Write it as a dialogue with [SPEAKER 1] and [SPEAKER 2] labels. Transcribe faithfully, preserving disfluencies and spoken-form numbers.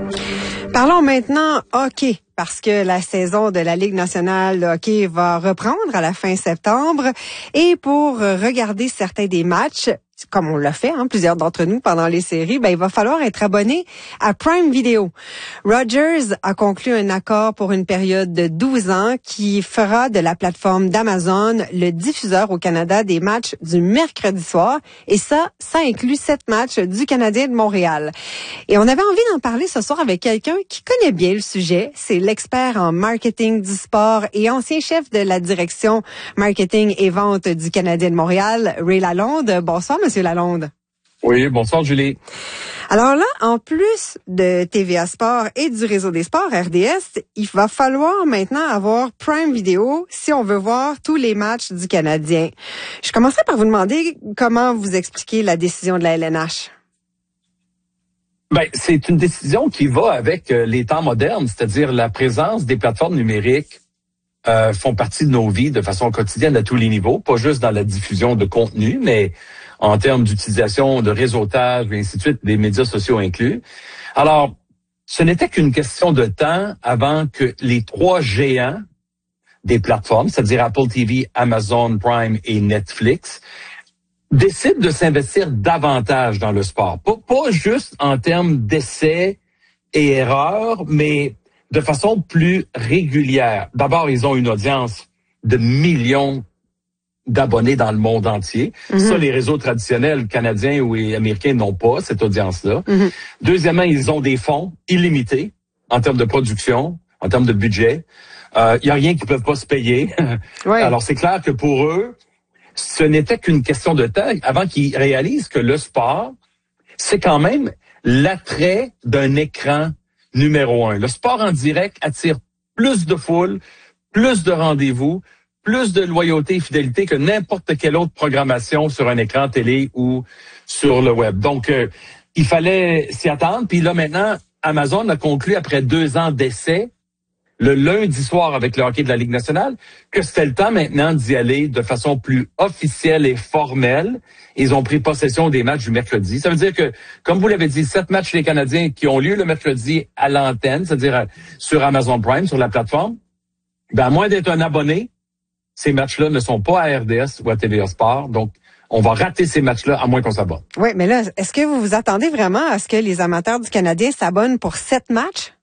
[SPEAKER 1] Parlons maintenant hockey, parce que la saison de la Ligue nationale de hockey va reprendre à la fin septembre. Et pour regarder certains des matchs, comme on l'a fait, hein, plusieurs d'entre nous pendant les séries, ben il va falloir être abonné à Prime Video. Rogers a conclu un accord pour une période de douze ans qui fera de la plateforme d'Amazon le diffuseur au Canada des matchs du mercredi soir. Et ça, ça inclut sept matchs du Canadien de Montréal. Et on avait envie d'en parler ce soir avec quelqu'un qui connaît bien le sujet. C'est l'expert en marketing du sport et ancien chef de la direction marketing et vente du Canadien de Montréal, Ray Lalonde. Bonsoir, Monsieur Lalonde.
[SPEAKER 2] Oui, bonsoir Julie.
[SPEAKER 1] Alors là, en plus de T V A Sport et du réseau des sports, R D S, il va falloir maintenant avoir Prime Video si on veut voir tous les matchs du Canadien. Je commencerai par vous demander comment vous expliquez la décision de la L N H.
[SPEAKER 2] Ben, c'est une décision qui va avec les temps modernes, c'est-à-dire la présence des plateformes numériques euh, font partie de nos vies de façon quotidienne à tous les niveaux, pas juste dans la diffusion de contenu, mais en termes d'utilisation, de réseautage, et ainsi de suite, des médias sociaux inclus. Alors, ce n'était qu'une question de temps avant que les trois géants des plateformes, c'est-à-dire Apple T V, Amazon Prime et Netflix, décident de s'investir davantage dans le sport. Pas, pas juste en termes d'essais et erreurs, mais de façon plus régulière. D'abord, ils ont une audience de millions d'abonnés dans le monde entier. Mm-hmm. Ça, les réseaux traditionnels canadiens ou américains n'ont pas cette audience-là. Mm-hmm. Deuxièmement, ils ont des fonds illimités en termes de production, en termes de budget. Il euh, y a rien qu'ils peuvent pas se payer. Ouais. Alors, c'est clair que pour eux, ce n'était qu'une question de temps avant qu'ils réalisent que le sport, c'est quand même l'attrait d'un écran numéro un. Le sport en direct attire plus de foule, plus de rendez-vous, plus de loyauté et fidélité que n'importe quelle autre programmation sur un écran télé ou sur le web. Donc, euh, il fallait s'y attendre. Puis là, maintenant, Amazon a conclu, après deux ans d'essai, le lundi soir avec le hockey de la Ligue nationale, que c'était le temps maintenant d'y aller de façon plus officielle et formelle. Ils ont pris possession des matchs du mercredi. Ça veut dire que, comme vous l'avez dit, sept matchs des Canadiens qui ont lieu le mercredi à l'antenne, c'est-à-dire sur Amazon Prime, sur la plateforme, ben, à moins d'être un abonné, ces matchs-là ne sont pas à R D S ou à T V A Sport. Donc, on va rater ces matchs-là à moins qu'on s'abonne.
[SPEAKER 1] Oui, mais là, est-ce que vous vous attendez vraiment à ce que les amateurs du Canadien s'abonnent pour sept matchs?